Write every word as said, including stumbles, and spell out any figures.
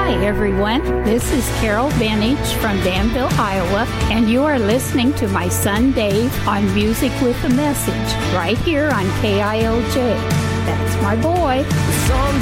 Hi, everyone. This is Carol Benich from Danville, Iowa, and you are listening to my son Dave on Music with a Message right here on K I O J. That's my boy. The song